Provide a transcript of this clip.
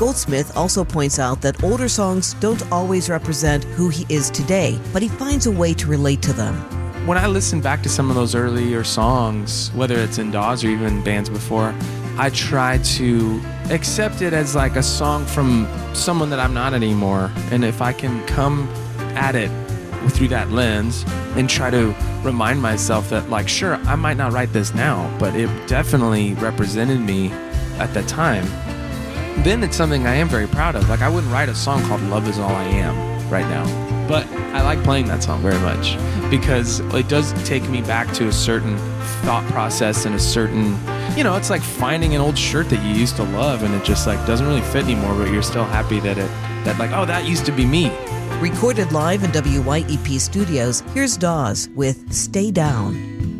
Goldsmith also points out that older songs don't always represent who he is today, but he finds a way to relate to them. When I listen back to some of those earlier songs, whether it's in Dawes or even bands before, I try to accept it as like a song from someone that I'm not anymore. And if I can come at it through that lens and try to remind myself that, like, sure, I might not write this now, but it definitely represented me at that time, then it's something I am very proud of. Like, I wouldn't write a song called Love Is All I Am right now, but I like playing that song very much because it does take me back to a certain thought process and a certain, it's like finding an old shirt that you used to love and it just like doesn't really fit anymore, but you're still happy that that used to be me. Recorded live in WYEP studios, here's Dawes with Stay Down.